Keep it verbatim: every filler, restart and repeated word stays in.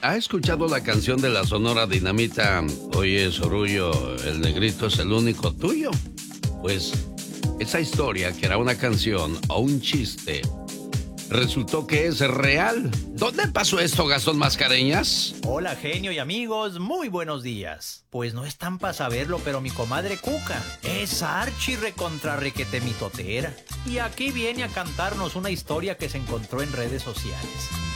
¿ha escuchado la canción de la Sonora Dinamita? Oye, Sorullo, el negrito es el único tuyo. Pues esa historia, que era una canción o un chiste, resultó que es real. ¿Dónde pasó esto, Gastón Mascareñas? Hola, genio y amigos, muy buenos días. Pues no están para saberlo, pero mi comadre Cuca es archi recontra requete mitotera. Y aquí viene a cantarnos una historia que se encontró en redes sociales.